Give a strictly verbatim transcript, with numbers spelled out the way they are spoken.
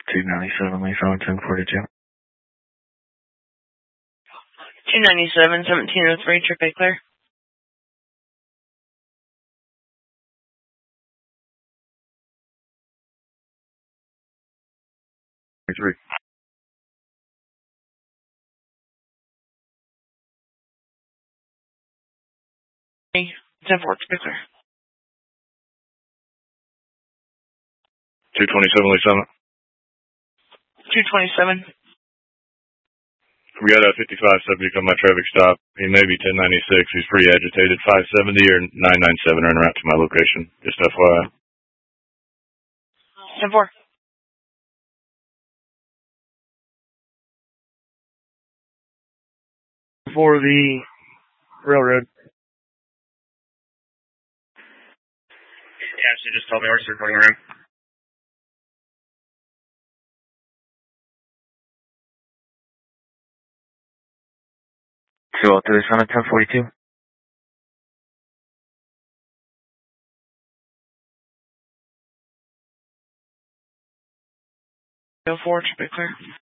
two ninety-seven, Lee Phone, ten forty-two. two ninety-seven, seventeen oh three, trip A clear. Three. ten four, trip A clear. two twenty-seven, Lee Summit. two twenty-seven. We got a fifty-five subject on my traffic stop. He may be ten ninety-six. He's pretty agitated. five seventy or nine ninety-seven are en route to my location. Just F Y I. ten four. For the railroad. Yeah, she just told me we're circling around. two oh three, Summit, ten forty-two. oh four, trip A clear.